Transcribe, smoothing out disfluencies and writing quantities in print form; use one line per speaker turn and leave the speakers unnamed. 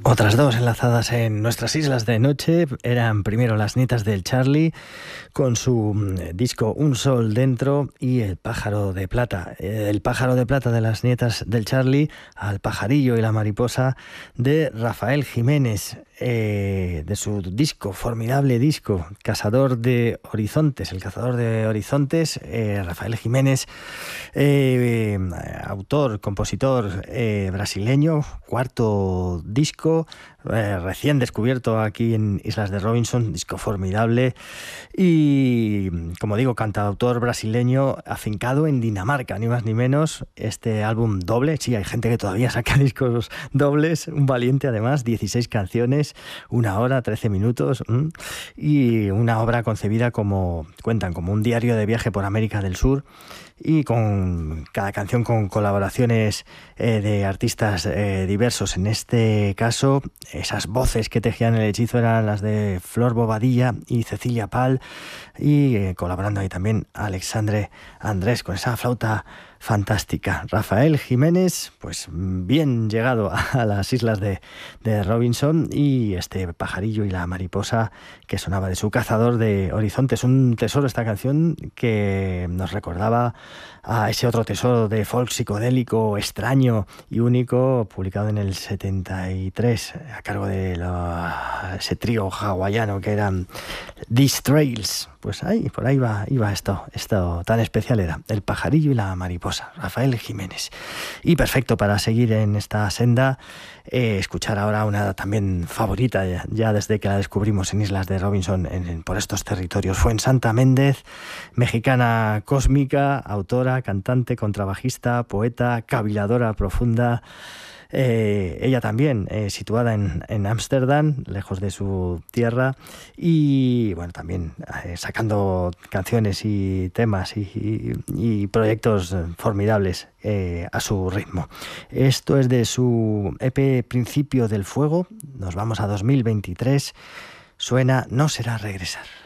Otras dos enlazadas en nuestras islas de noche eran primero Las Nietas del Charlie con su disco Un Sol Dentro y El Pájaro de Plata. El Pájaro de Plata de Las Nietas del Charlie al Pajarillo y la Mariposa de Rafael Jiménez, de su disco, formidable disco, Cazador de Horizontes. El Cazador de Horizontes, Rafael Jiménez, autor, compositor brasileño, cuarto disco, recién descubierto aquí en Islas de Robinson, disco formidable y, como digo, cantautor brasileño afincado en Dinamarca, ni más ni menos. Este álbum doble, sí, hay gente que todavía saca discos dobles, un valiente además, 16 canciones, 1 hora, 13 minutos, y una obra concebida como un diario de viaje por América del Sur, y con cada canción con colaboraciones de artistas diversos. En este caso, esas voces que tejían el hechizo eran las de Flor Bobadilla y Cecilia Pal, y colaborando ahí también Alexandre Andrés con esa flauta fantástica. Rafael Jiménez, pues bien llegado a las islas de Robinson, y este Pajarillo y la Mariposa que sonaba de su Cazador de Horizontes. Un tesoro esta canción que nos recordaba a ese otro tesoro de folk psicodélico extraño y único, publicado en el 73 a cargo de ese trío hawaiano que eran These Trails. Pues ahí, por ahí iba esto tan especial era El Pajarillo y la Mariposa, Rafael Jiménez. Y perfecto para seguir en esta senda, escuchar ahora una también favorita ya desde que la descubrimos en Islas de Robinson por estos territorios. Fuensanta Méndez, mexicana cósmica, autora, cantante, contrabajista, poeta, caviladora profunda. Ella también situada en Ámsterdam, lejos de su tierra, y bueno, también sacando canciones y temas y proyectos formidables a su ritmo. Esto es de su EP Principio del Fuego. Nos vamos a 2023. Suena No será regresar.